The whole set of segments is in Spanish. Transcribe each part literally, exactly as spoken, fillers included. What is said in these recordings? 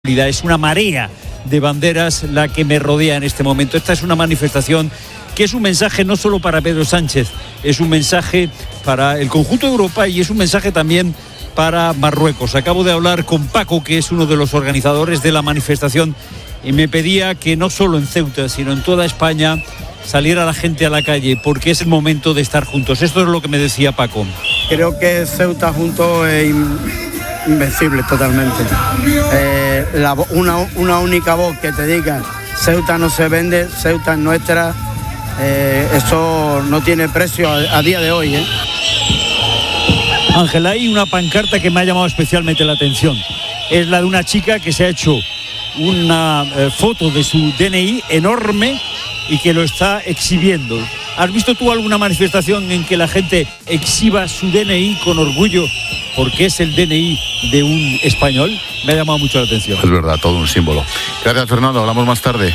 Es una marea de banderas la que me rodea en este momento. Esta es una manifestación que es un mensaje no solo para Pedro Sánchez, es un mensaje para el conjunto de Europa y es un mensaje también para Marruecos. Acabo de hablar con Paco, que es uno de los organizadores de la manifestación, y me pedía que no solo en Ceuta, sino en toda España saliera la gente a la calle, porque es el momento de estar juntos. Esto es lo que me decía Paco. Creo que Ceuta junto es invencible totalmente. Eh, la, una, una única voz que te diga Ceuta no se vende, Ceuta es nuestra, eh, eso no tiene precio a, a día de hoy, ¿eh? Ángel, hay una pancarta que me ha llamado especialmente la atención. Es la de una chica que se ha hecho una eh, foto de su D N I enorme y que lo está exhibiendo. ¿Has visto tú alguna manifestación en que la gente exhiba su D N I con orgullo porque es el D N I de un español? Me ha llamado mucho la atención. Es verdad, todo un símbolo. Gracias, Fernando. Hablamos más tarde.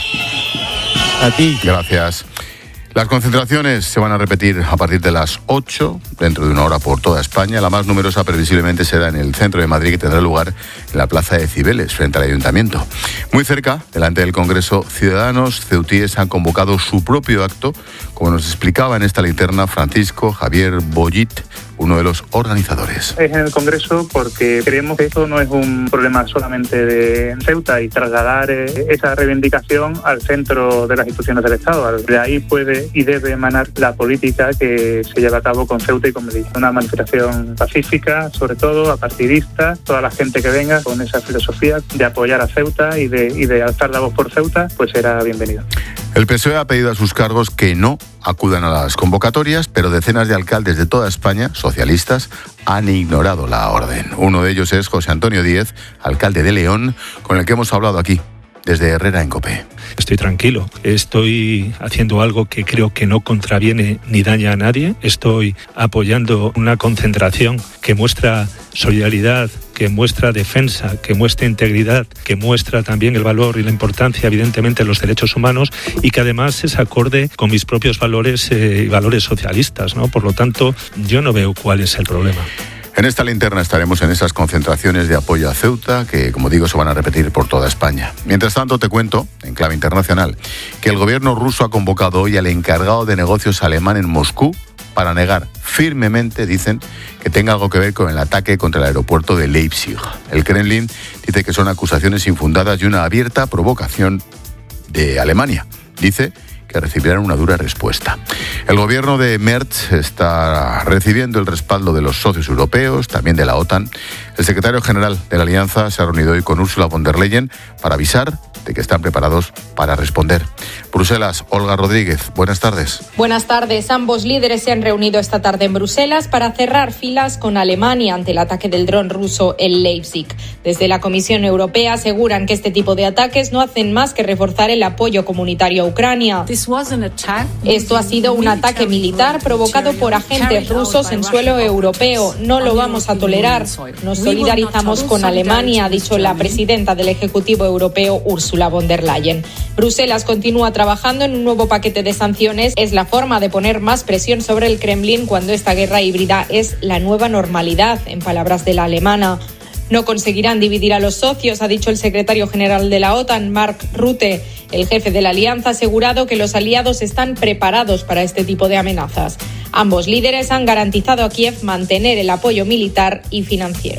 A ti. Gracias. Las concentraciones se van a repetir a partir de las ocho, dentro de una hora por toda España. La más numerosa previsiblemente será en el centro de Madrid, que tendrá lugar en la Plaza de Cibeles, frente al Ayuntamiento. Muy cerca, delante del Congreso, ciudadanos ceutíes han convocado su propio acto, como nos explicaba en esta linterna Francisco Javier Bollit, uno de los organizadores. Es en el Congreso porque creemos que esto no es un problema solamente de Ceuta y trasladar esa reivindicación al centro de las instituciones del Estado. De ahí puede y debe emanar la política que se lleva a cabo con Ceuta y con Melilla. Una manifestación pacífica, sobre todo apartidista, toda la gente que venga con esa filosofía de apoyar a Ceuta y de, y de alzar la voz por Ceuta, pues será bienvenido. El P S O E ha pedido a sus cargos que no acudan a las convocatorias, pero decenas de alcaldes de toda España, socialistas, han ignorado la orden. Uno de ellos es José Antonio Díez, alcalde de León, con el que hemos hablado aquí, desde Herrera en COPE. Estoy tranquilo, estoy haciendo algo que creo que no contraviene ni daña a nadie. Estoy apoyando una concentración que muestra solidaridad, que muestra defensa, que muestra integridad, que muestra también el valor y la importancia, evidentemente, de los derechos humanos y que además es acorde con mis propios valores eh, y valores socialistas, ¿no? Por lo tanto, yo no veo cuál es el problema. En esta linterna estaremos en esas concentraciones de apoyo a Ceuta, que, como digo, se van a repetir por toda España. Mientras tanto, te cuento, en clave internacional, que el gobierno ruso ha convocado hoy al encargado de negocios alemán en Moscú para negar firmemente, dicen, que tenga algo que ver con el ataque contra el aeropuerto de Leipzig. El Kremlin dice que son acusaciones infundadas y una abierta provocación de Alemania. Dice que recibirán una dura respuesta. El gobierno de Merz está recibiendo el respaldo de los socios europeos, también de la OTAN. El secretario general de la Alianza se ha reunido hoy con Ursula von der Leyen para avisar de que están preparados para responder. Bruselas, Olga Rodríguez, buenas tardes. Buenas tardes. Ambos líderes se han reunido esta tarde en Bruselas para cerrar filas con Alemania ante el ataque del dron ruso en Leipzig. Desde la Comisión Europea aseguran que este tipo de ataques no hacen más que reforzar el apoyo comunitario a Ucrania. Esto ha sido un ataque militar provocado por agentes rusos en suelo europeo. No lo vamos a tolerar. Nos solidarizamos con Alemania, ha dicho la presidenta del Ejecutivo Europeo, Ursula von der Leyen. Bruselas continúa trabajando en un nuevo paquete de sanciones. Es la forma de poner más presión sobre el Kremlin cuando esta guerra híbrida es la nueva normalidad, en palabras de la alemana. No conseguirán dividir a los socios, ha dicho el secretario general de la OTAN, Mark Rutte. El jefe de la alianza ha asegurado que los aliados están preparados para este tipo de amenazas. Ambos líderes han garantizado a Kiev mantener el apoyo militar y financiero.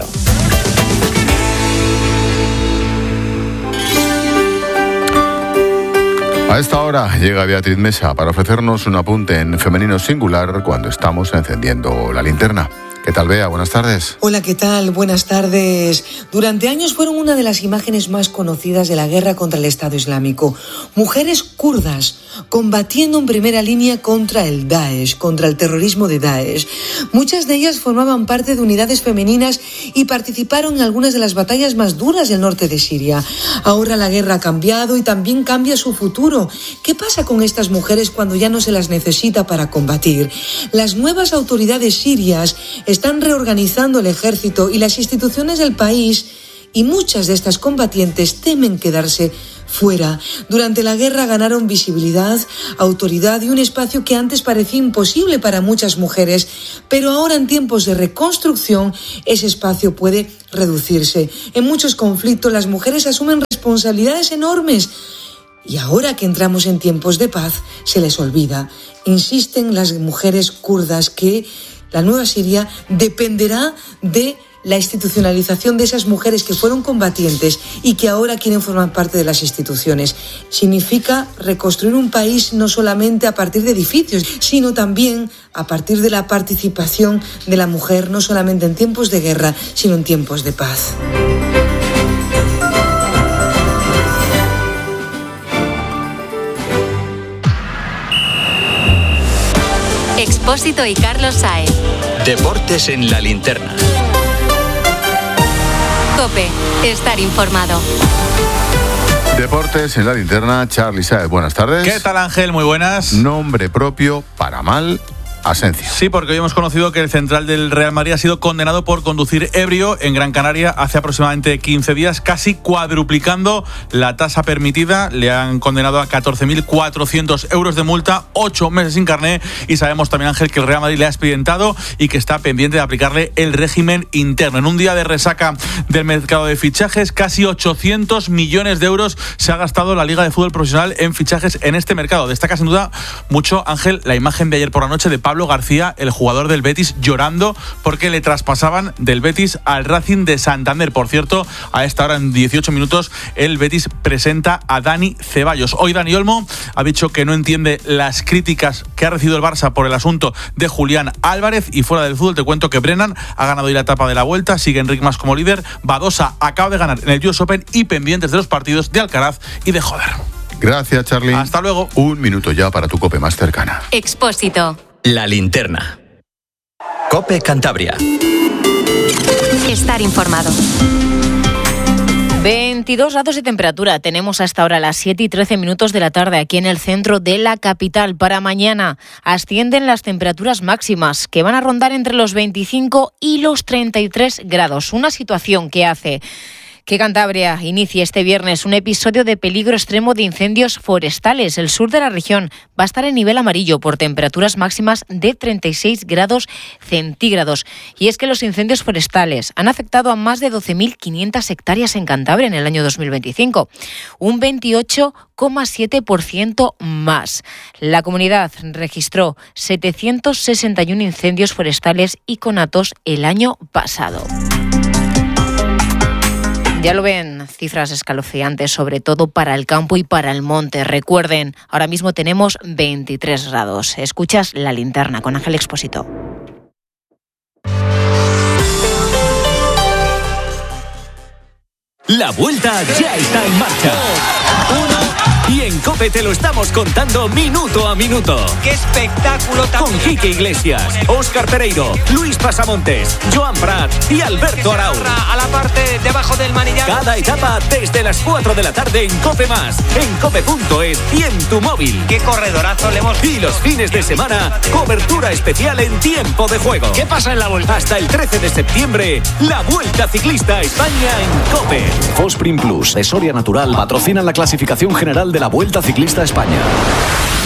A esta hora llega Beatriz Mesa para ofrecernos un apunte en femenino singular cuando estamos encendiendo la linterna. ¿Qué tal, Bea? Buenas tardes. Hola, ¿qué tal? Buenas tardes. Durante años fueron una de las imágenes más conocidas de la guerra contra el Estado Islámico. Mujeres kurdas combatiendo en primera línea contra el Daesh, contra el terrorismo de Daesh. Muchas de ellas formaban parte de unidades femeninas y participaron en algunas de las batallas más duras del norte de Siria. Ahora la guerra ha cambiado y también cambia su futuro. ¿Qué pasa con estas mujeres cuando ya no se las necesita para combatir? Las nuevas autoridades sirias están reorganizando el ejército y las instituciones del país y muchas de estas combatientes temen quedarse fuera. Durante la guerra ganaron visibilidad, autoridad y un espacio que antes parecía imposible para muchas mujeres, pero ahora en tiempos de reconstrucción ese espacio puede reducirse. En muchos conflictos las mujeres asumen responsabilidades enormes y ahora que entramos en tiempos de paz se les olvida. Insisten las mujeres kurdas que la nueva Siria dependerá de la institucionalización de esas mujeres que fueron combatientes y que ahora quieren formar parte de las instituciones. Significa reconstruir un país no solamente a partir de edificios, sino también a partir de la participación de la mujer, no solamente en tiempos de guerra, sino en tiempos de paz. Expósito y Carlos Saez. Deportes en la linterna. COPE, estar informado. Deportes en la linterna, Charly Saez, buenas tardes. ¿Qué tal, Ángel? Muy buenas. Nombre propio para mal, Asensio. Sí, porque hoy hemos conocido que el central del Real Madrid ha sido condenado por conducir ebrio en Gran Canaria hace aproximadamente quince días, casi cuadruplicando la tasa permitida. Le han condenado a catorce mil cuatrocientos euros de multa, ocho meses sin carné, y sabemos también, Ángel, que el Real Madrid le ha expedientado y que está pendiente de aplicarle el régimen interno. En un día de resaca del mercado de fichajes, casi ochocientos millones de euros se ha gastado la Liga de Fútbol Profesional en fichajes en este mercado. Destaca sin duda mucho, Ángel, la imagen de ayer por la noche de Pablo García, el jugador del Betis, llorando porque le traspasaban del Betis al Racing de Santander. Por cierto, a esta hora, en dieciocho minutos, el Betis presenta a Dani Ceballos. Hoy Dani Olmo ha dicho que no entiende las críticas que ha recibido el Barça por el asunto de Julián Álvarez. Y fuera del fútbol te cuento que Brennan ha ganado hoy la etapa de la Vuelta, sigue Enric Mas como líder, Badosa acaba de ganar en el U S Open y pendientes de los partidos de Alcaraz y de Joder. Gracias, Charly. Hasta luego. Un minuto ya para tu COPE más cercana. Expósito. La linterna. COPE Cantabria. Estar informado. veintidós grados de temperatura tenemos hasta ahora a las siete y trece minutos de la tarde aquí en el centro de la capital. Para mañana ascienden las temperaturas máximas que van a rondar entre los veinticinco y los treinta y tres grados. Una situación que hace que Cantabria inicie este viernes un episodio de peligro extremo de incendios forestales. El sur de la región va a estar en nivel amarillo por temperaturas máximas de treinta y seis grados centígrados. Y es que los incendios forestales han afectado a más de doce mil quinientas hectáreas en Cantabria en el año dos mil veinticinco, un veintiocho coma siete por ciento más. La comunidad registró setecientos sesenta y uno incendios forestales y conatos el año pasado. Ya lo ven, cifras escalofriantes, sobre todo para el campo y para el monte. Recuerden, ahora mismo tenemos veintitrés grados. Escuchas La Linterna con Ángel Expósito. La Vuelta ya está en marcha. Uno. Y en COPE te lo estamos contando minuto a minuto. ¡Qué espectáculo! Con Quique Iglesias, Óscar Pereiro, Luis Pasamontes, Joan Prat y Alberto Arau. A la parte debajo del manillar. Cada etapa desde las cuatro de la tarde en COPE más, en cope punto es y en tu móvil. ¡Qué corredorazo le hemos... Y los fines de semana, cobertura especial en tiempo de juego. ¿Qué pasa en la Vuelta? Hasta el trece de septiembre, la Vuelta Ciclista a España en COPE. Fosprin Plus de Soria Natural patrocinan la clasificación general de la Vuelta Ciclista a España.